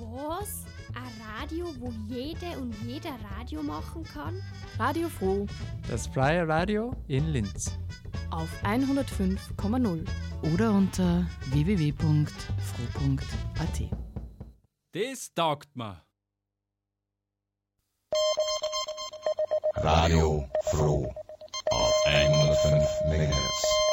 Was? Ein Radio, wo jede und jeder Radio machen kann? Radio Froh. Das freie Radio in Linz. Auf 105,0 oder unter www.froh.at. Das taugt mir. Radio Froh auf 105 MHz.